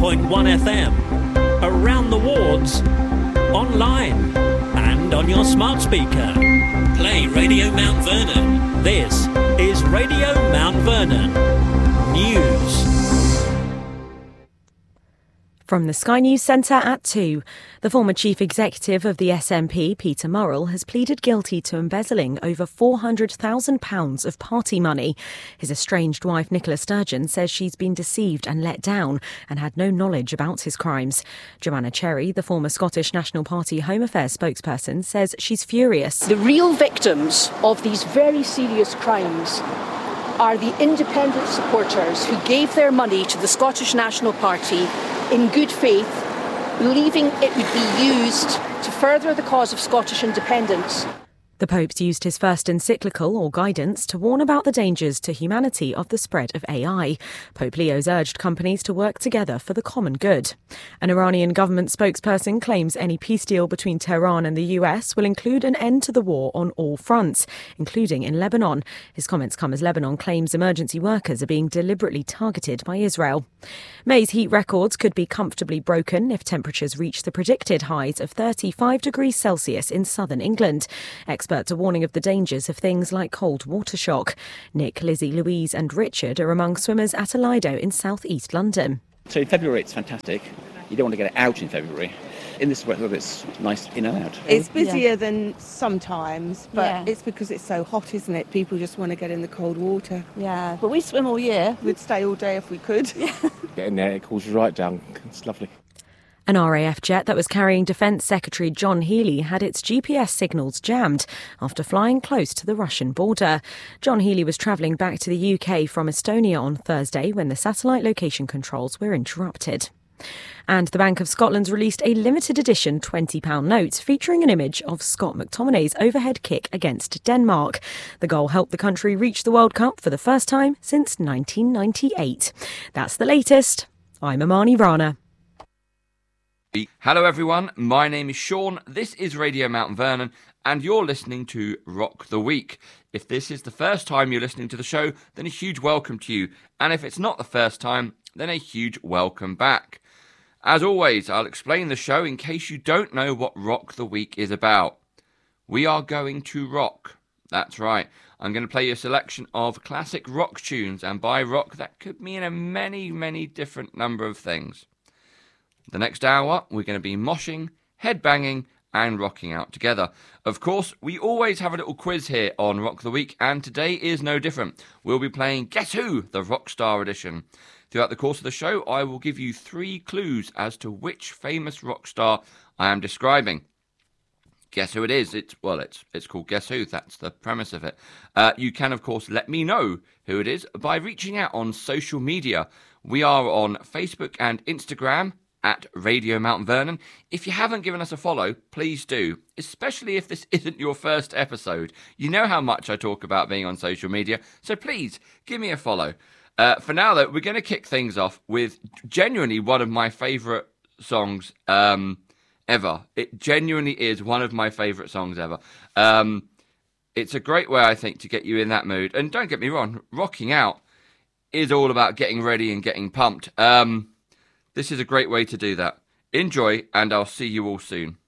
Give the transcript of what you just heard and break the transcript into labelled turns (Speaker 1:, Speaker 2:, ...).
Speaker 1: 101.1 FM, around the wards, online, and on your smart speaker. Play Radio Mount Vernon. This is Radio Mount Vernon News.
Speaker 2: From the Sky News Centre at 2, the former chief executive of the SNP, Peter Murrell, has pleaded guilty to embezzling over £400,000 of party money. His estranged wife, Nicola Sturgeon, says she's been deceived and let down and had no knowledge about his crimes. Joanna Cherry, the former Scottish National Party Home Affairs spokesperson, says she's furious.
Speaker 3: The real victims of these very serious crimes are the independent supporters who gave their money to the Scottish National Party in good faith, believing it would be used to further the cause of Scottish independence.
Speaker 2: The Pope's used his first encyclical, or guidance, to warn about the dangers to humanity of the spread of AI. Pope Leo's urged companies to work together for the common good. An Iranian government spokesperson claims any peace deal between Tehran and the US will include an end to the war on all fronts, including in Lebanon. His comments come as Lebanon claims emergency workers are being deliberately targeted by Israel. May's heat records could be comfortably broken if temperatures reach the predicted highs of 35 degrees Celsius in southern England. Experts are warning of the dangers of things like cold water shock. Nick, Lizzie, Louise and Richard are among swimmers at a Lido in south-east London.
Speaker 4: So in February it's fantastic. You don't want to get it out in February. In this weather it's nice in and out.
Speaker 5: It's busier than sometimes, but it's because it's so hot, isn't it? People just want to get in the cold water.
Speaker 6: Yeah, but we swim all year.
Speaker 5: We'd stay all day if we could.
Speaker 7: Get in there, it cools you right down. It's lovely.
Speaker 2: An RAF jet that was carrying Defence Secretary John Healey had its GPS signals jammed after flying close to the Russian border. John Healey was travelling back to the UK from Estonia on Thursday when the satellite location controls were interrupted. And the Bank of Scotland's released a limited edition £20 note featuring an image of Scott McTominay's overhead kick against Denmark. The goal helped the country reach the World Cup for the first time since 1998. That's the latest. I'm Amani Rana.
Speaker 8: Hello everyone, my name is Sean, this is Radio Mount Vernon, and you're listening to Rock the Week. If this is the first time you're listening to the show, then a huge welcome to you, and if it's not the first time, then a huge welcome back. As always, I'll explain the show in case you don't know what Rock the Week is about. We are going to rock. That's right. I'm going to play you a selection of classic rock tunes, and by rock, that could mean a many different number of things. The next hour, we're going to be moshing, headbanging, and rocking out together. Of course, we always have a little quiz here on Rock the Week, and today is no different. We'll be playing Guess Who, the Rockstar edition. Throughout the course of the show, I will give you 3 clues as to which famous rock star I am describing. Guess who it is? It's called Guess Who. That's the premise of it. You can, of course, let me know who it is by reaching out on social media. We are on Facebook and Instagram at Radio Mount Vernon. If you haven't given us a follow, please do, especially if this isn't your first episode. You know how much I talk about being on social media, so please give me a follow. For now, though, we're going to kick things off with genuinely one of my favourite songs ever. It genuinely is one of my favourite songs ever. It's a great way, I think, to get you in that mood. And don't get me wrong, rocking out is all about getting ready and getting pumped. This is a great way to do that. Enjoy, and I'll see you all soon.